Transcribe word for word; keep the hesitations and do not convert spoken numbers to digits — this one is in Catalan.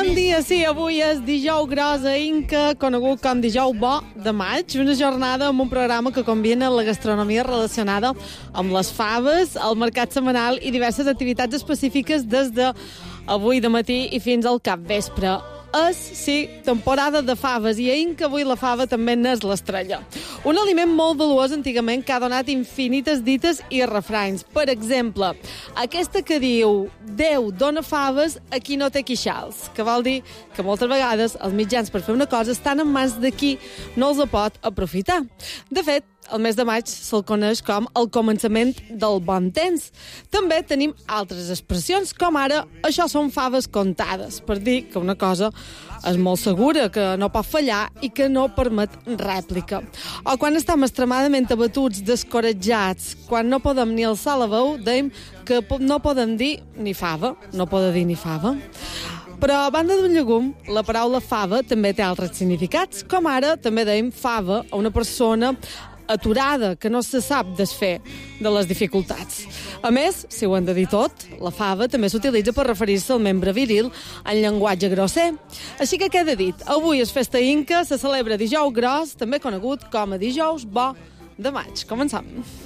Bon dia, sí, avui és dijous gros a Inca, conegut com dijous bo de maig, una jornada amb un programa que combina la gastronomia relacionada amb les faves, el mercat setmanal i diverses activitats específiques des de avui de matí i fins al capvespre. És, sí, temporada de faves, i a Inca avui la fava també n'és l'estrella. Un aliment molt valuós antigament que ha donat infinites dites i refranys. Per exemple, aquesta que diu Déu dona faves a qui no té quixals, que vol dir que moltes vegades els mitjans per fer una cosa estan en mans de qui no els pot aprofitar. De fet, el mes de maig se'l coneix com el començament del bon temps. També tenim altres expressions, com ara això són faves comptades, per dir que una cosa és molt segura, que no pot fallar i que no permet rèplica. O quan estem extremadament abatuts, descoratjats, quan no podem ni alçar la veu, dèiem que no podem dir ni fava, no podem dir ni fava. Però a banda d'un llegum, la paraula fava també té altres significats, com ara també dèiem fava a una persona aturada, que no se sap desfer de les dificultats. A més, si ho hem de dir tot, la fava també s'utilitza per referir-se al membre viril en llenguatge grosser. Així que queda dit, avui és festa Inca, se celebra dijous gros, també conegut com a dijous bo de maig. Començam.